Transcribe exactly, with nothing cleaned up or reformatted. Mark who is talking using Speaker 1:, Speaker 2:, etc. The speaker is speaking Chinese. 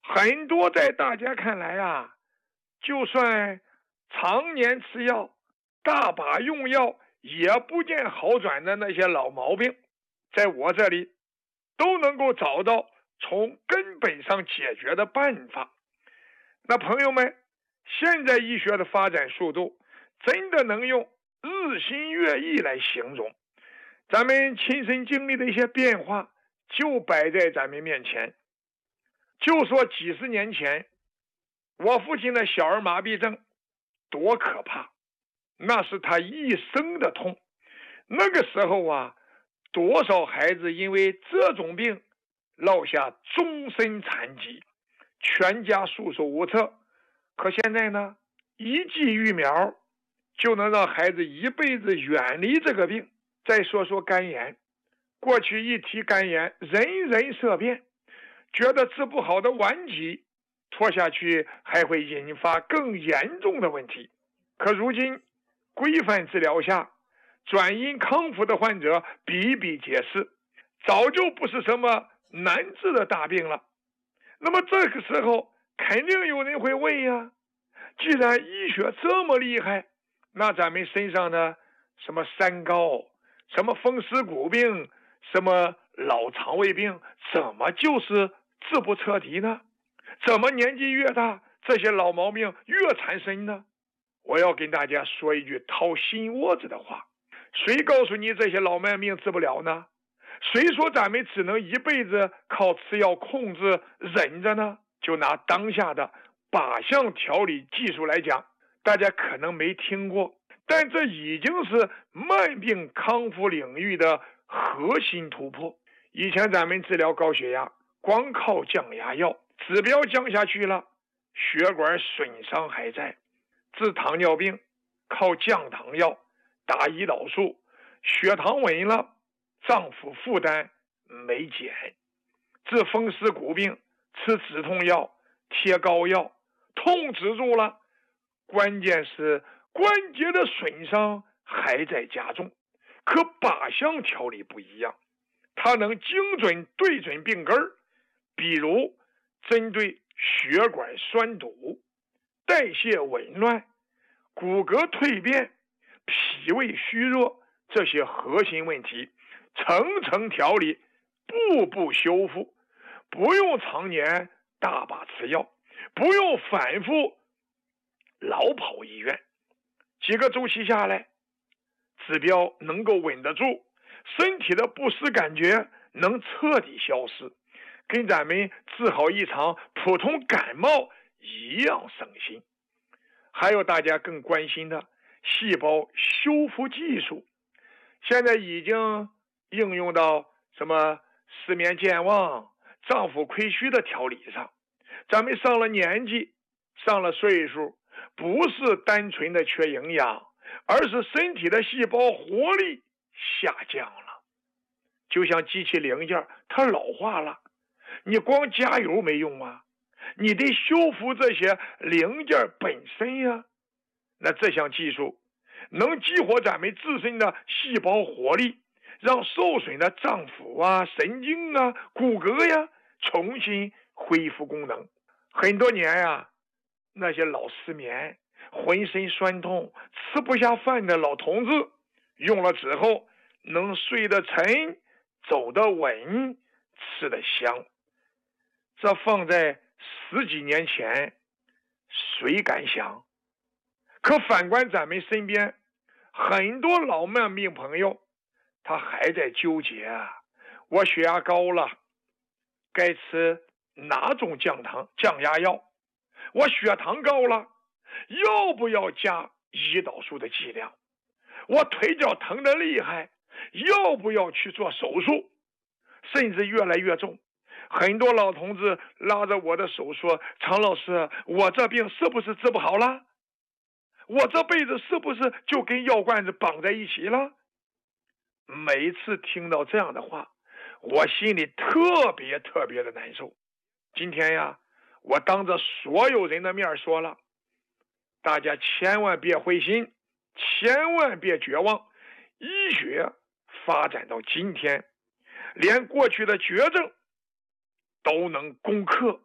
Speaker 1: 很多在大家看来啊，就算常年吃药、大把用药也不见好转的那些老毛病，在我这里都能够找到从根本上解决的办法。那朋友们，现在医学的发展速度真的能用日新月异来形容。咱们亲身经历的一些变化就摆在咱们面前。就说几十年前，我父亲的小儿麻痹症多可怕，那是他一生的痛。那个时候啊，多少孩子因为这种病落下终身残疾，全家束手无策。可现在呢，一剂疫苗就能让孩子一辈子远离这个病。再说说肝炎，过去一提肝炎，人人色变，觉得治不好的顽疾拖下去还会引发更严重的问题。可如今规范治疗下，转阴康复的患者比比皆是，早就不是什么难治的大病了。那么这个时候肯定有人会问呀，既然医学这么厉害，那咱们身上呢，什么三高、什么风湿骨病、什么老肠胃病，怎么就是治不彻底呢？怎么年纪越大，这些老毛病越缠身呢？我要跟大家说一句掏心窝子的话，谁告诉你这些老毛病治不了呢？谁说咱们只能一辈子靠吃药控制忍着呢？就拿当下的靶向调理技术来讲，大家可能没听过，但这已经是慢病康复领域的核心突破。以前咱们治疗高血压光靠降压药，指标降下去了，血管损伤还在；治糖尿病靠降糖药、打胰岛素，血糖稳了，脏腑负担没减；治风湿骨病吃止痛药、贴膏药，痛止住了，关键是关节的损伤还在加重。可靶向调理不一样，它能精准对准病根儿，比如针对血管栓堵、代谢紊乱、骨骼蜕变、脾胃虚弱这些核心问题，层层调理，步步修复，不用常年大把吃药，不用反复老跑医院，几个周期下来，指标能够稳得住，身体的不适感觉能彻底消失，跟咱们治好一场普通感冒一样省心。还有大家更关心的细胞修复技术，现在已经应用到什么失眠健忘、脏腑亏虚的调理上。咱们上了年纪，上了岁数，不是单纯的缺营养，而是身体的细胞活力下降了。就像机器零件它老化了，你光加油没用啊，你得修复这些零件本身呀。那这项技术能激活咱们自身的细胞活力，让受损的脏腑啊、神经啊、骨骼呀重新恢复功能。很多年呀，那些老失眠、浑身酸痛、吃不下饭的老同志，用了之后能睡得沉、走得稳、吃得香。这放在十几年前，谁敢想？可反观咱们身边很多老慢病朋友，他还在纠结啊，我血压高了，该吃哪种降糖降压药？我血糖高了，要不要加胰岛素的剂量？我腿脚疼得厉害，要不要去做手术？甚至越来越重，很多老同志拉着我的手说，常老师，我这病是不是治不好了？我这辈子是不是就跟药罐子绑在一起了？每一次听到这样的话，我心里特别特别的难受。今天呀，我当着所有人的面说了，大家千万别灰心，千万别绝望。医学发展到今天，连过去的绝症都能攻克，